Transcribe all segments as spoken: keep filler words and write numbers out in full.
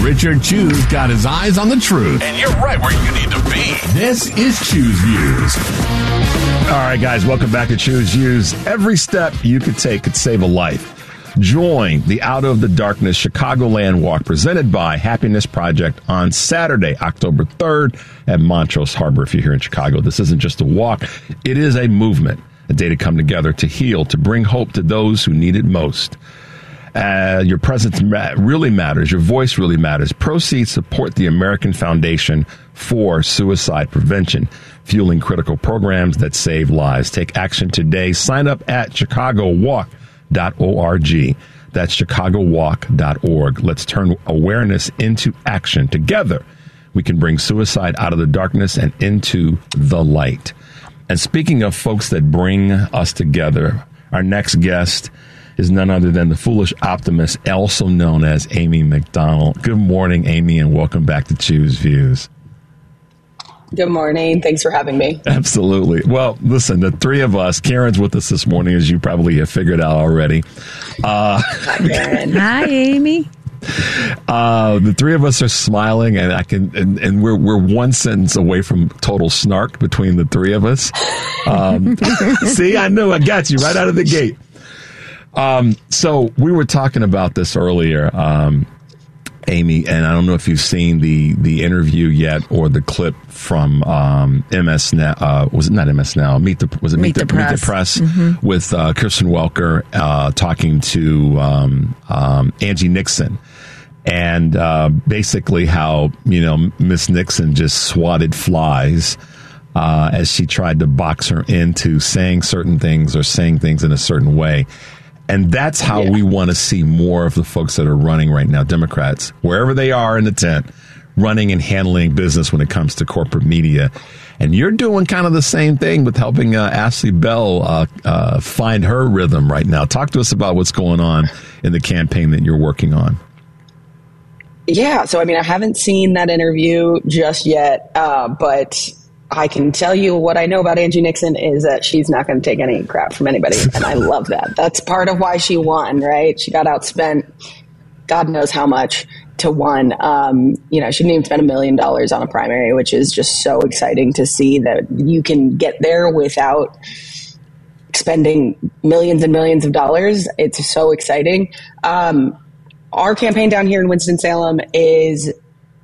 Richard Choose got his eyes on the truth. And you're right where you need to be. This is Choose Views. All right, guys, welcome back to Choose Views. Every step you could take could save a life. Join the Out of the Darkness Chicagoland Walk presented by Happiness Project on Saturday, October third at Montrose Harbor. If you're here in Chicago, this isn't just a walk. It is a movement, a day to come together, to heal, to bring hope to those who need it most. Uh, your presence ma- really matters. Your voice really matters. Proceeds support the American Foundation for Suicide Prevention, fueling critical programs that save lives. Take action today. Sign up at chicago walk dot org. That's chicago walk dot org. Let's turn awareness into action. Together, we can bring suicide out of the darkness and into the light. And speaking of folks that bring us together, our next guest is none other than the foolish optimist, also known as Amy McDonald. Good morning, Amy, and welcome back to Choose Views. Good morning. Thanks for having me. Absolutely. Well, listen, the three of us, Karen's with us this morning, as you probably have figured out already. Uh, Hi, Karen. Hi, Amy. Uh, the three of us are smiling, and I can, and, and we're we're one sentence away from total snark between the three of us. Um, see, I knew I got you right out of the gate. Um, so we were talking about this earlier, um, Amy, and I don't know if you've seen the, the interview yet or the clip from um, M S Now. Uh, was it not M S Now? Meet the was it Meet, Meet the, the Press, Meet the Press mm-hmm. with uh, Kirsten Welker uh, talking to um, um, Angie Nixon, and uh, basically how you know Miss Nixon just swatted flies uh, as she tried to box her into saying certain things or saying things in a certain way. And that's how yeah. we want to see more of the folks that are running right now, Democrats, wherever they are in the tent, running and handling business when it comes to corporate media. And you're doing kind of the same thing with helping uh, Ashley Bell uh, uh, find her rhythm right now. Talk to us about what's going on in the campaign that you're working on. Yeah, so I mean, I haven't seen that interview just yet, uh, but I can tell you what I know about Angie Nixon is that she's not going to take any crap from anybody. And I love that. That's part of why she won, right? She got outspent God knows how much to one. Um, you know, she didn't even spend a million dollars on a primary, which is just so exciting to see that you can get there without spending millions and millions of dollars. It's so exciting. Um, our campaign down here in Winston-Salem is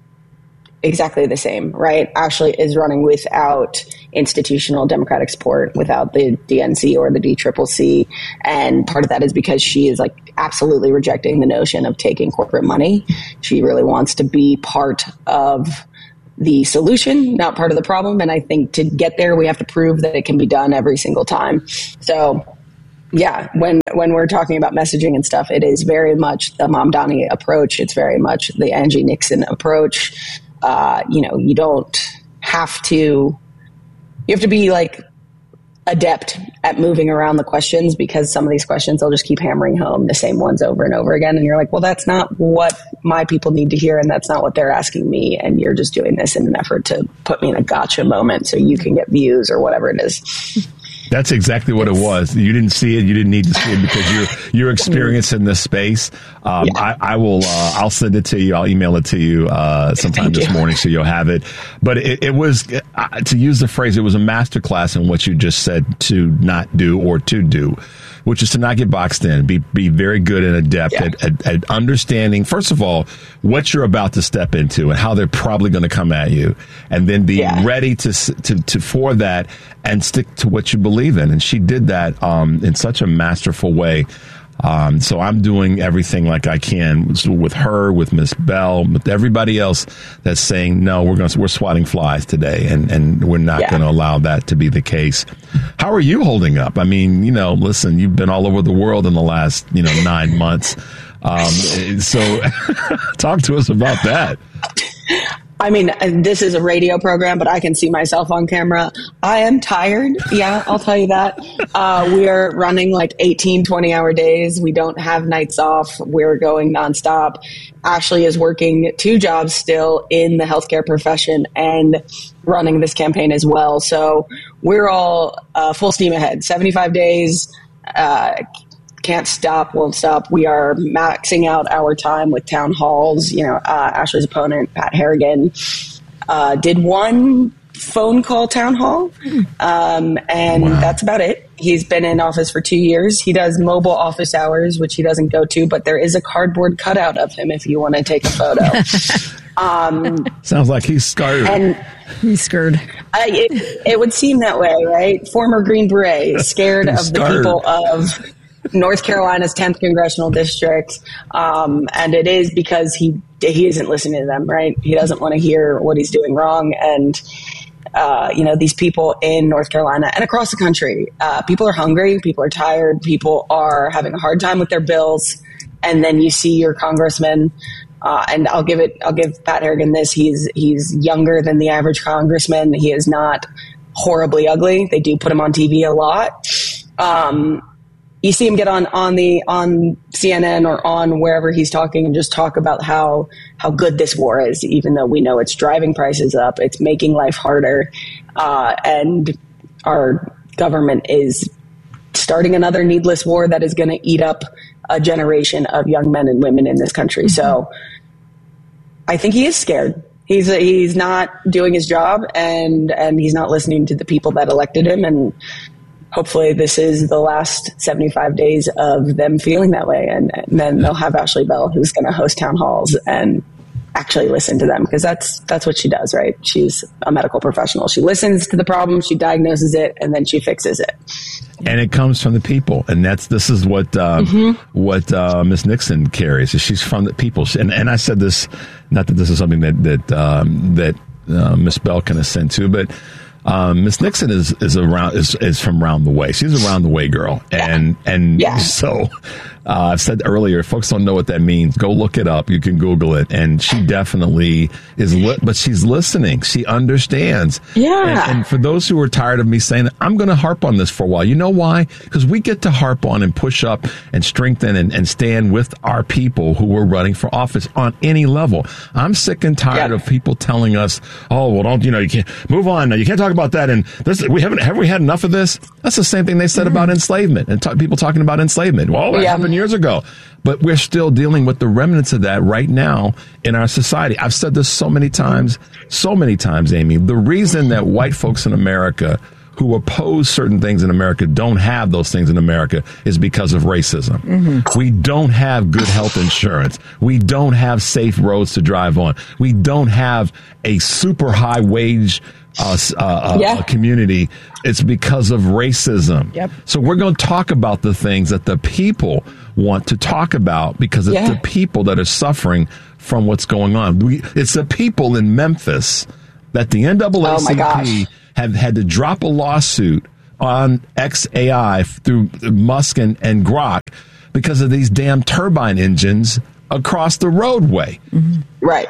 exactly the same, right? Ashley is running without institutional Democratic support, without the D N C or the D C C C. And part of that is because she is like absolutely rejecting the notion of taking corporate money. She really wants to be part of the solution, not part of the problem. And I think to get there, we have to prove that it can be done every single time. So yeah, when when we're talking about messaging and stuff, it is very much the Mamdani approach. It's very much the Angie Nixon approach. Uh, you know, you don't have to, you have to be like adept at moving around the questions, because some of these questions, they'll just keep hammering home the same ones over and over again. And you're like, well, that's not what my people need to hear. And that's not what they're asking me. And you're just doing this in an effort to put me in a gotcha moment so you can get views or whatever it is. That's exactly what it's, it was. You didn't see it. You didn't need to see it because you're you're experiencing this space. Um, yeah. I, I will. Uh, I'll send it to you. I'll email it to you uh, sometime Thank this you. morning so you'll have it. But it, it was, uh, to use the phrase, it was a masterclass in what you just said to not do or to do, which is to not get boxed in. Be be very good and adept yeah. at, at, at understanding, first of all, what you're about to step into and how they're probably going to come at you, and then be yeah. ready to, to to for that and stick to what you believe in. And she did that um, in such a masterful way. Um, so I'm doing everything like I can with her, with Miss Bell, with everybody else that's saying, no, we're going we're swatting flies today, and, and we're not yeah. going to allow that to be the case. How are you holding up? I mean, you know, listen, you've been all over the world in the last, you know, nine months. Um, so talk to us about that. I mean, this is a radio program, but I can see myself on camera. I am tired. Yeah, I'll tell you that. Uh, we are running like eighteen, twenty hour days. We don't have nights off. We're going nonstop. Ashley is working two jobs still in the healthcare profession and running this campaign as well. So we're all uh, full steam ahead. seventy-five days, uh, can't stop, won't stop. We are maxing out our time with town halls. You know, uh, Ashley's opponent, Pat Harrigan, uh, did one phone call town hall, um, and wow. that's about it. He's been in office for two years. He does mobile office hours, which he doesn't go to, but there is a cardboard cutout of him if you want to take a photo. um, Sounds like he's scared. And he's scared. Uh, it, it would seem that way, right? Former Green Beret, scared of the people of North Carolina's tenth congressional district, um, and it is because he he isn't listening to them, right? He doesn't want to hear what he's doing wrong, and uh, you know, these people in North Carolina and across the country, uh, people are hungry, people are tired, people are having a hard time with their bills, and then you see your congressman. Uh, and I'll give it. I'll give Pat Harrigan this. He's he's younger than the average congressman. He is not horribly ugly. They do put him on T V a lot. Um, you see him get on on the on C N N or on wherever he's talking and just talk about how how good this war is, even though we know it's driving prices up, it's making life harder, uh, and our government is starting another needless war that is going to eat up a generation of young men and women in this country. Mm-hmm. So I think he is scared. He's he's not doing his job, and and he's not listening to the people that elected him. And hopefully this is the last seventy-five days of them feeling that way. And, and then they'll have Ashley Bell, who's going to host town halls and actually listen to them, because that's that's what she does, right? She's a medical professional. She listens to the problem, she diagnoses it, and then she fixes it. And it comes from the people, and that's this is what uh, mm-hmm. what uh, Miss Nixon carries. She's from the people, and and I said this, not that this is something that that um, that uh, Miss Bell can assent to, but um, Miss Nixon is is around is, is from around the way. She's a round the way girl, and yeah. and yeah. so. Uh, I've said earlier, folks don't know what that means. Go look it up. You can Google it. And she definitely is, li- but she's listening. She understands. Yeah. And, and for those who are tired of me saying that, I'm going to harp on this for a while. You know why? Because we get to harp on and push up and strengthen and, and stand with our people who are running for office on any level. I'm sick and tired yeah. of people telling us, oh, well, don't, you know, you can't move on. You can't talk about that. And this, we haven't, have we had enough of this? That's the same thing they said mm-hmm. about enslavement and t- people talking about enslavement. Well, that yeah. happened years ago, but we're still dealing with the remnants of that right now in our society. I've said this so many times, so many times, Amy. The reason that white folks in America who oppose certain things in America don't have those things in America is because of racism. Mm-hmm. We don't have good health insurance. We don't have safe roads to drive on. We don't have a super high wage Uh, uh, yeah. a community. It's because of racism. Yep. So we're going to talk about the things that the people want to talk about, because it's yeah. the people that are suffering from what's going on. We, it's the people in Memphis that the N double A C P oh have had to drop a lawsuit on X A I through Musk and, and Grok because of these damn turbine engines across the roadway. Mm-hmm. Right.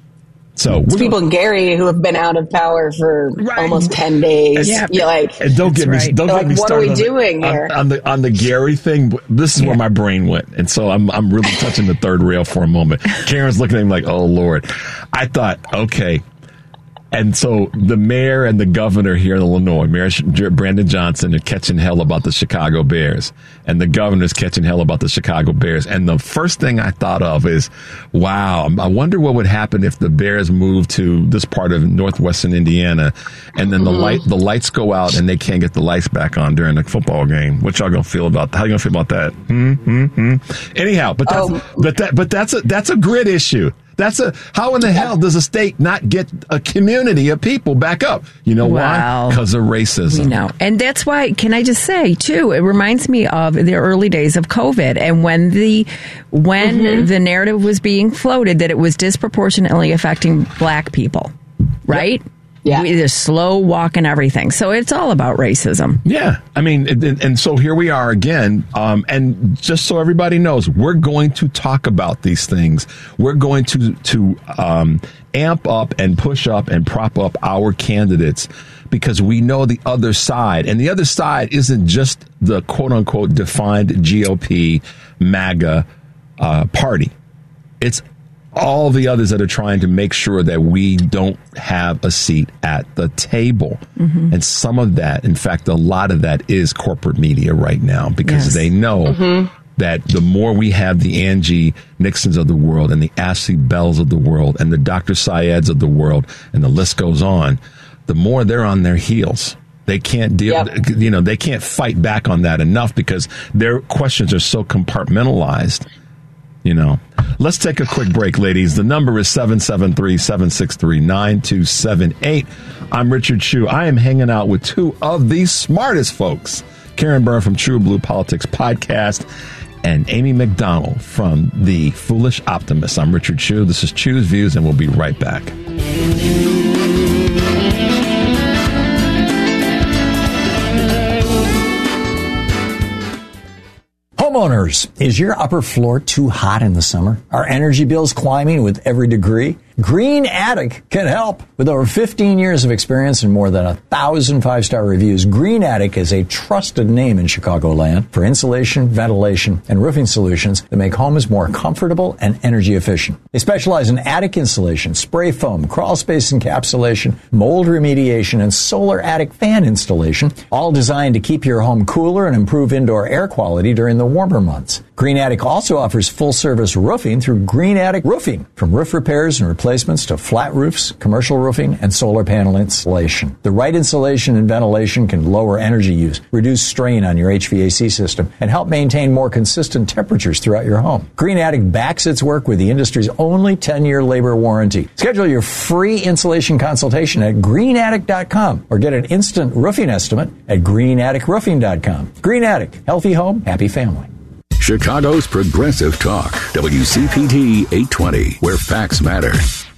So it's people in Gary who have been out of power for right. almost ten days. Yeah. You're like, and don't get me, right. don't like, get me what started. are we doing on, here? On, on the on the Gary thing? This is yeah. where my brain went, and so I'm I'm really touching the third rail for a moment. Karen's looking at me like, "Oh Lord," I thought, okay. And so the mayor and the governor here in Illinois, Mayor Brandon Johnson, are catching hell about the Chicago Bears. And the governor's catching hell about the Chicago Bears. And the first thing I thought of is, wow, I wonder what would happen if the Bears moved to this part of northwestern Indiana, and then the mm-hmm. light the lights go out and they can't get the lights back on during the football game. What y'all gonna feel about that? How you gonna feel about that? Mm-hmm. Anyhow, but that's oh. but that but that's a that's a grid issue. That's a, how in the hell does a state not get a community of people back up? You know wow. why? Because of racism. We know. And that's why, can I just say, too, it reminds me of the early days of COVID, and when the when mm-hmm. the narrative was being floated that it was disproportionately affecting black people, right? Yep. Yeah. We, the slow walk and everything. So it's all about racism. Yeah. I mean, and, and so here we are again. Um, and just so everybody knows, we're going to talk about these things. We're going to, to um, amp up and push up and prop up our candidates, because we know the other side. And the other side isn't just the quote unquote defined G O P MAGA uh, party. It's all the others that are trying to make sure that we don't have a seat at the table. Mm-hmm. And some of that, in fact, a lot of that is corporate media right now, because yes. they know mm-hmm. that the more we have the Angie Nixons of the world and the Ashley Bells of the world and the Doctor Syeds of the world, and the list goes on, the more they're on their heels. They can't deal, yep. you know, they can't fight back on that enough because their questions are so compartmentalized. You know, let's take a quick break, ladies. The number is seven seven three, seven six three, nine two seven eight. I'm Richard Chu. I am hanging out with two of the smartest folks, Karen Byrne from True Blue Politics Podcast and Amy McDonald from The Foolish Optimist. I'm Richard Chu. This is Chu's Views, and we'll be right back. Homeowners, is your upper floor too hot in the summer? Are energy bills climbing with every degree? Green Attic can help. With over fifteen years of experience and more than a thousand five-star reviews, Green Attic is a trusted name in Chicagoland for insulation, ventilation, and roofing solutions that make homes more comfortable and energy efficient. They specialize in attic insulation, spray foam, crawl space encapsulation, mold remediation, and solar attic fan installation, all designed to keep your home cooler and improve indoor air quality during the warmer months. Green Attic also offers full-service roofing through Green Attic Roofing, from roof repairs and replacements to flat roofs, commercial roofing, and solar panel installation. The right insulation and ventilation can lower energy use, reduce strain on your H V A C system, and help maintain more consistent temperatures throughout your home. Green Attic backs its work with the industry's only ten-year labor warranty. Schedule your free insulation consultation at green attic dot com or get an instant roofing estimate at green attic roofing dot com. Green Attic, healthy home, happy family. Chicago's Progressive Talk, W C P T eight twenty, where facts matter.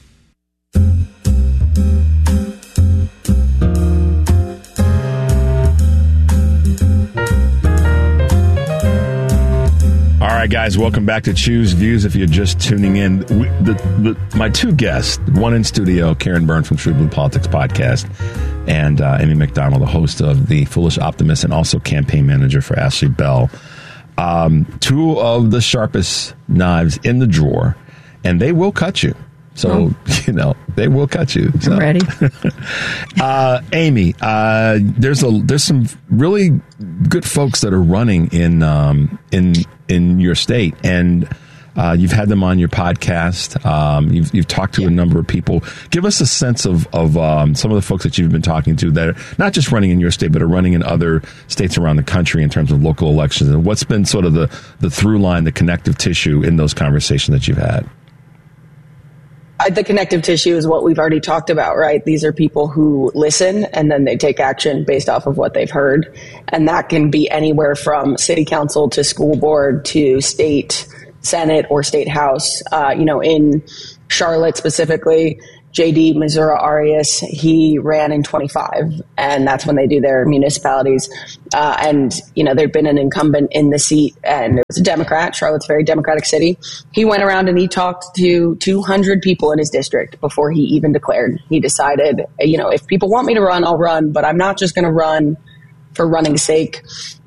All right, guys, welcome back to Choose Views. If you're just tuning in, we, the, the, my two guests, one in studio, Karen Byrne from True Blue Politics Podcast, and uh, Amy McDonald, the host of The Foolish Optimist and also campaign manager for Ashley Bell. Um, two of the sharpest knives in the drawer, and they will cut you. So, oh. you know, they will cut you. So. I'm ready. uh, Amy, uh, there's a there's some really good folks that are running in um, in in your state, and uh, you've had them on your podcast. Um, you've you've talked to yeah. a number of people. Give us a sense of of um, some of the folks that you've been talking to that are not just running in your state, but are running in other states around the country in terms of local elections, and what's been sort of the the through line, the connective tissue in those conversations that you've had. The connective tissue is what we've already talked about, right? These are people who listen and then they take action based off of what they've heard. And that can be anywhere from city council to school board to state senate or state house. Uh, you know, in Charlotte specifically, J D Missouri Arias, he ran in twenty-five, and that's when they do their municipalities. Uh, and, you know, there'd been an incumbent in the seat, and it was a Democrat. Charlotte's a very Democratic city. He went around and he talked to two hundred people in his district before he even declared. He decided, you know, if people want me to run, I'll run, but I'm not just going to run for running's sake.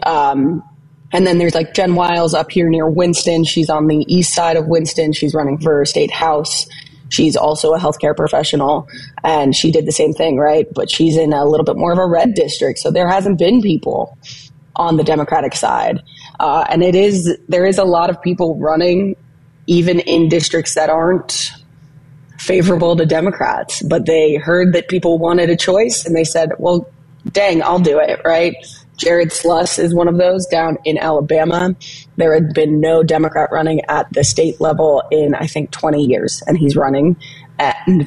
Um, and then there's like Jen Wiles up here near Winston. She's on the east side of Winston. She's running for state house. She's also a healthcare professional, and she did the same thing, right? But she's in a little bit more of a red district, so there hasn't been people on the Democratic side. Uh, and it is there is a lot of people running, even in districts that aren't favorable to Democrats, but they heard that people wanted a choice, and they said, well, dang, I'll do it, right? Jared Sluss is one of those down in Alabama. There had been no Democrat running at the state level in, I think, twenty years, and he's running. And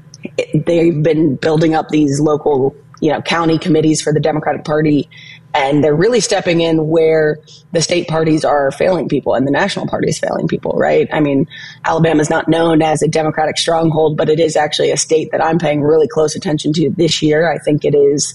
it, they've been building up these local, you know, county committees for the Democratic Party, and they're really stepping in where the state parties are failing people and the national party is failing people, right? I mean, Alabama is not known as a Democratic stronghold, but it is actually a state that I'm paying really close attention to this year. I think it is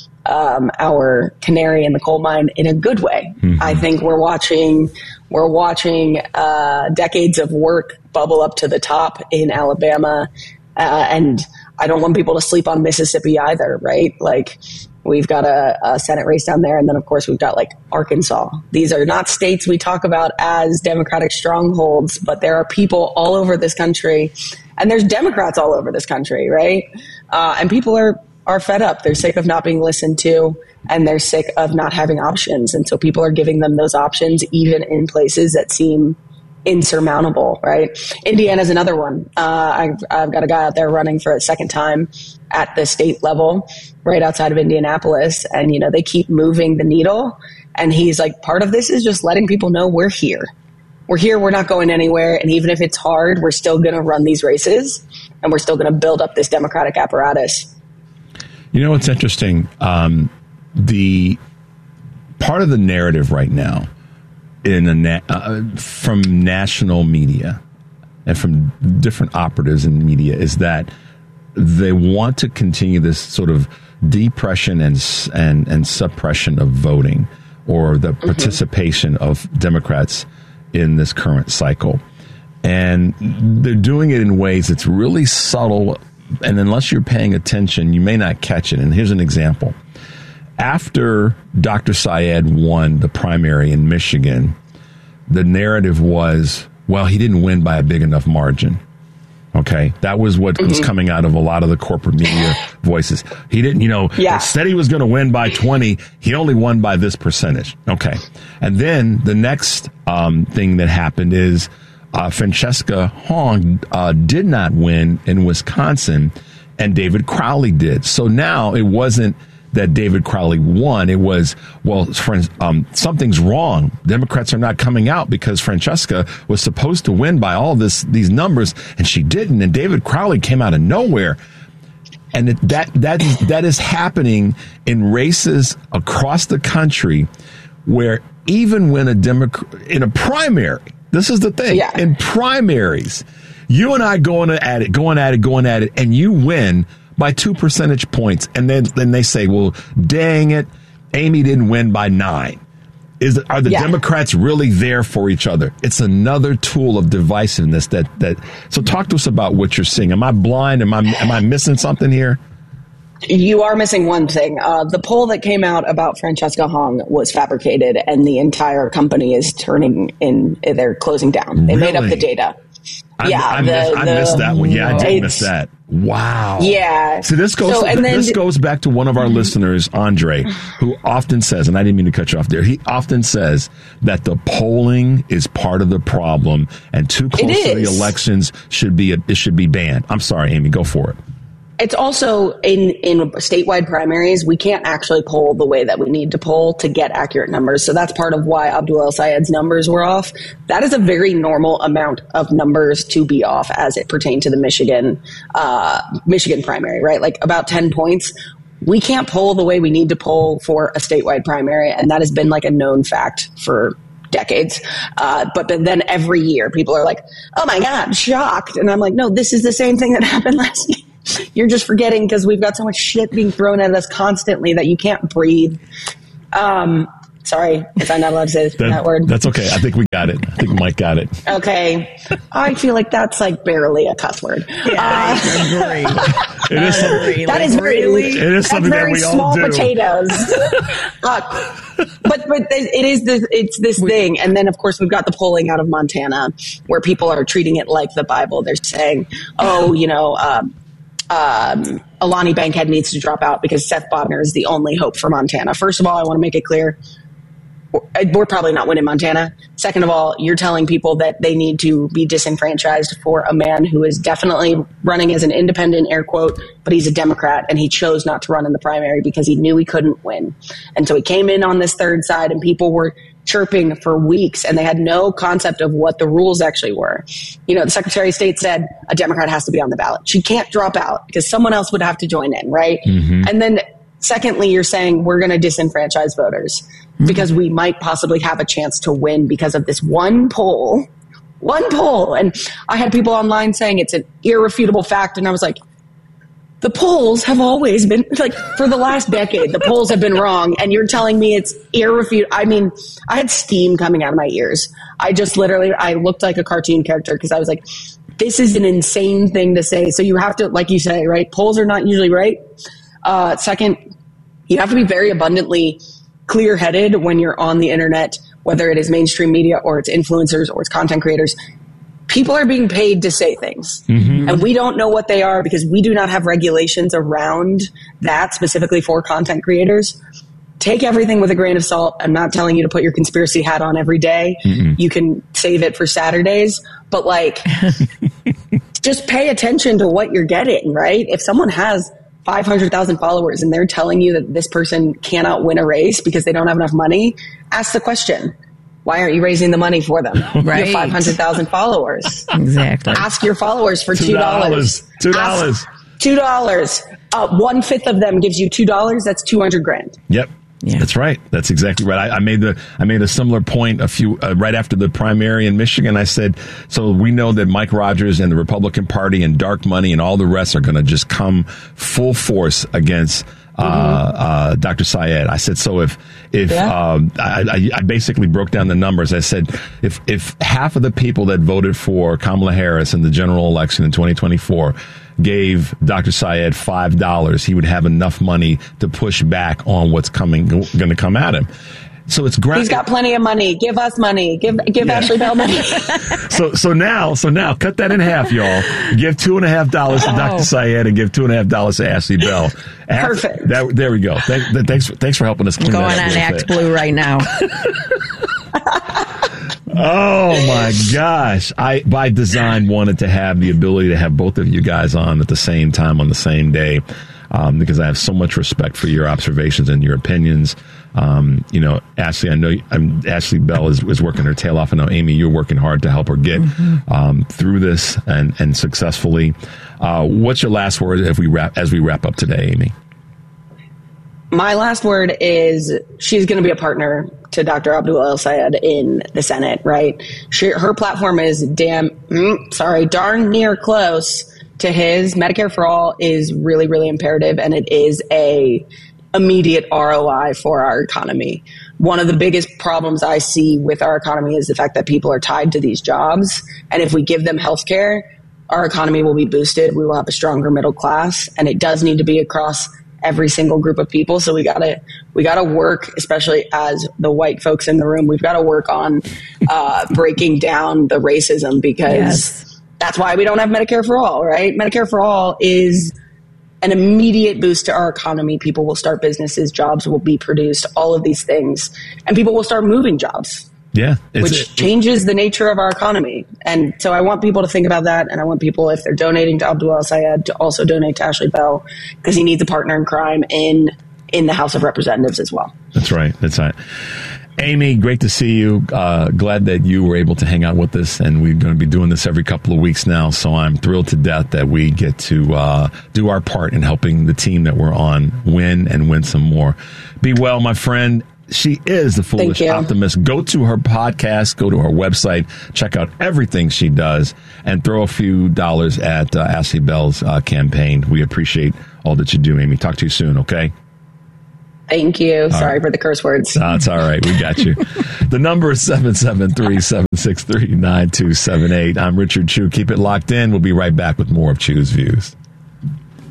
Um, our canary in the coal mine in a good way. Mm-hmm. I think we're watching we're watching uh, decades of work bubble up to the top in Alabama, uh, and I don't want people to sleep on Mississippi either, right? Like, we've got a, a Senate race down there, and then of course we've got like Arkansas. These are not states we talk about as Democratic strongholds, but there are people all over this country, and there's Democrats all over this country, right? Uh, and people are are fed up. They're sick of not being listened to, and they're sick of not having options. And so people are giving them those options, even in places that seem insurmountable, right? Indiana's another one. Uh, I've, I've got a guy out there running for a second time at the state level, right outside of Indianapolis. And, you know, they keep moving the needle. And he's like, part of this is just letting people know we're here. We're here. We're not going anywhere. And even if it's hard, we're still going to run these races, and we're still going to build up this democratic apparatus. You know what's interesting? Um, the part of the narrative right now in a na- uh, from national media and from different operatives in media is that they want to continue this sort of depression and and, and suppression of voting, or the mm-hmm. participation of Democrats in this current cycle. And they're doing it in ways that's really subtle, and unless you're paying attention, you may not catch it. And here's an example. After Doctor Syed won the primary in Michigan, the narrative was, well, he didn't win by a big enough margin. Okay, that was what mm-hmm. was coming out of a lot of the corporate media voices. He didn't, you know, yeah. said he was going to win by twenty. He only won by this percentage. Okay. And then the next um, thing that happened is uh, Francesca Hong uh, did not win in Wisconsin, and David Crowley did. So now it wasn't that David Crowley won. It was, well, um, something's wrong. Democrats are not coming out because Francesca was supposed to win by all this these numbers, and she didn't. And David Crowley came out of nowhere. And it, that that is, that is happening in races across the country, where even when a Democrat in a primary, this is the thing, yeah. in primaries, you and I going at it, going at it, going at it, and you win by two percentage points, and then then they say, well, dang it, Amy didn't win by nine. Is Are the yeah. Democrats really there for each other? It's another tool of divisiveness. That, that So talk to us about what you're seeing. Am I blind? Am I, am I missing something here? You are missing one thing. Uh, the poll that came out about Francesca Hong was fabricated, and the entire company is turning in, they're closing down. They really? made up the data. I, yeah, I, the, missed, I the, missed that one. Yeah, I did miss that. Wow. Yeah. So this goes. So, and then, this goes back to one of our listeners, Andre, who often says, and I didn't mean to cut you off there. He often says that the polling is part of the problem, and too close to the elections should be a, it should be banned. I'm sorry, Amy. Go for it. It's also in, in statewide primaries, we can't actually poll the way that we need to poll to get accurate numbers. So that's part of why Abdul El Sayed's numbers were off. That is a very normal amount of numbers to be off as it pertained to the Michigan, uh, Michigan primary, right? Like about ten points. We can't poll the way we need to poll for a statewide primary. And that has been like a known fact for decades. Uh, but, but then every year people are like, oh my God, shocked. And I'm like, no, this is the same thing that happened last year. You're just forgetting because we've got so much shit being thrown at us constantly that you can't breathe. Um, sorry, was I not allowed to say that, that word? That's okay. I think we got it. I think Mike got it. Okay. I feel like that's like barely a cuss word. Yeah, uh, I agree. It is I agree. That like, is very, really? It is something that's very that we small all do. potatoes. uh, but but it is this, it's this thing. And then, of course, we've got the polling out of Montana where people are treating it like the Bible. They're saying, oh, you know, um, Um, Alani Bankhead needs to drop out because Seth Bodner is the only hope for Montana. First of all, I want to make it clear, we're probably not winning Montana. Second of all, you're telling people that they need to be disenfranchised for a man who is definitely running as an independent, air quote, but he's a Democrat, and he chose not to run in the primary because he knew he couldn't win. And so he came in on this third side, and people were chirping for weeks, and they had no concept of what the rules actually were. You know, the Secretary of State said a Democrat has to be on the ballot. She can't drop out because someone else would have to join in, right? Mm-hmm. And then secondly, you're saying we're going to disenfranchise voters mm-hmm. because we might possibly have a chance to win because of this one poll, one poll. And I had people online saying it's an irrefutable fact, and I was like, the polls have always been, like, for the last decade, the polls have been wrong, and you're telling me it's irrefutable. I mean, I had steam coming out of my ears. I just literally, I looked like a cartoon character because I was like, this is an insane thing to say. So you have to, like you say, right, polls are not usually right. Uh, second, you have to be very abundantly clear-headed when you're on the internet, whether it is mainstream media or it's influencers or it's content creators. people are being paid to say things. Mm-hmm. And we don't know what they are because we do not have regulations around that specifically for content creators. Take everything with a grain of salt. I'm not telling you to put your conspiracy hat on every day. Mm-mm. You can save it for Saturdays, but like, just pay attention to what you're getting, right? If someone has five hundred thousand followers and they're telling you that this person cannot win a race because they don't have enough money, ask the question, why aren't you raising the money for them? Right. You have five hundred thousand followers. Exactly. Ask your followers for two dollars. two dollars. two dollars. Uh, one fifth of them gives you two dollars. That's two hundred grand. Yep. Yeah. That's right. That's exactly right. I, I made the I made a similar point a few uh, right after the primary in Michigan. I said, so we know that Mike Rogers and the Republican Party and dark money and all the rest are going to just come full force against uh, mm-hmm. uh, Doctor Syed. I said, so if if yeah. um, I, I, I basically broke down the numbers. I said, if if half of the people that voted for Kamala Harris in the general election in twenty twenty-four gave Doctor Syed five dollars, he would have enough money to push back on what's coming, going to come at him. So it's great. He's got plenty of money. Give us money. Give give yeah. Ashley Bell money. so so now so now cut that in half, y'all. Give two and a half dollars to oh. Doctor Syed and give two and a half dollars to Ashley Bell. Perfect. That, there we go. Thank, thanks for, thanks for helping us clean Going that up. Going on Act Blue right now. Oh my gosh. I, by design, wanted to have the ability to have both of you guys on at the same time on the same day, um, because I have so much respect for your observations and your opinions. Um, you know, Ashley, I know I'm, Ashley Bell is, is working her tail off. I know, Amy, you're working hard to help her get mm-hmm. um, through this and, and successfully. Uh, what's your last word if we wrap, as we wrap up today, Amy? My last word is she's going to be a partner to Doctor Abdul El-Sayed in the Senate, right? She, her platform is damn, mm, sorry, darn near close to his. Medicare for All is really, really imperative, and it is a immediate R O I for our economy. One of the biggest problems I see with our economy is the fact that people are tied to these jobs, and if we give them health care, our economy will be boosted. We will have a stronger middle class, and it does need to be across every single group of people. So we gotta, we gotta work, especially as the white folks in the room, we've got to work on uh, breaking down the racism because yes. that's why we don't have Medicare for All, right? Medicare for All is an immediate boost to our economy. People will start businesses, jobs will be produced, all of these things, and people will start moving jobs. Yeah. Which it, changes the nature of our economy. And so I want people to think about that. And I want people, if they're donating to Abdul El-Sayed, to also donate to Ashley Bell because he needs a partner in crime in, in the House of Representatives as well. That's right. That's right. Amy, great to see you. Uh, glad that you were able to hang out with us. And we're going to be doing this every couple of weeks now. So I'm thrilled to death that we get to uh, do our part in helping the team that we're on win and win some more. Be well, my friend. She is the Foolish Optimist. Go to her podcast, go to her website, check out everything she does, and throw a few dollars at uh, Ashley Bell's uh, campaign. We appreciate all that you do, Amy. Talk to you soon, okay? Thank you. All Sorry right. for the curse words. That's all right. We got you. The number is seven seven three, seven six three, nine two seven eight. I'm Richard Chew. Keep it locked in. We'll be right back with more of Chew's Views.